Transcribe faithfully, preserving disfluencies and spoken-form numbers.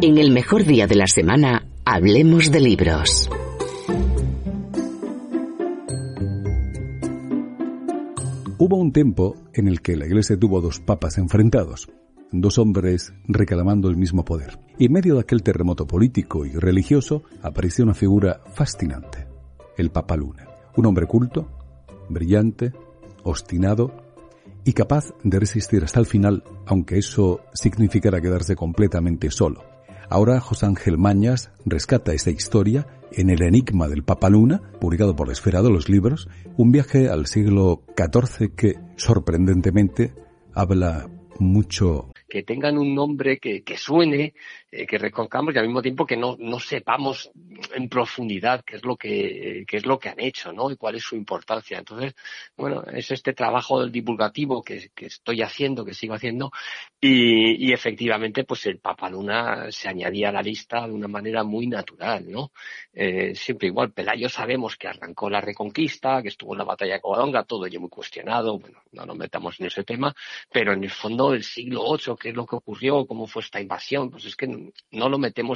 En el mejor día de la semana, hablemos de libros. Hubo un tiempo en el que la Iglesia tuvo dos papas enfrentados, dos hombres reclamando el mismo poder. Y en medio de aquel terremoto político y religioso apareció una figura fascinante, el Papa Luna. Un hombre culto, brillante, obstinado y capaz de resistir hasta el final, aunque eso significara quedarse completamente solo. Ahora José Ángel Mañas rescata esta historia en El enigma del Papa Luna, publicado por la Esfera de los Libros, un viaje al siglo catorce que, sorprendentemente, habla mucho. Que tengan un nombre que, que suene, eh, que reconozcamos y al mismo tiempo que no, no sepamos en profundidad qué es lo que qué es lo que han hecho, ¿no? Y cuál es su importancia. Entonces, bueno, es este trabajo del divulgativo que, que estoy haciendo, que sigo haciendo, y, y efectivamente, pues el Papa Luna se añadía a la lista de una manera muy natural, ¿no? Eh, siempre igual, Pelayo sabemos que arrancó la Reconquista, que estuvo en la batalla de Covadonga, todo ello muy cuestionado, bueno, no nos metamos en ese tema, pero en el fondo del siglo ocho, qué es lo que ocurrió, cómo fue esta invasión, pues es que no lo metemos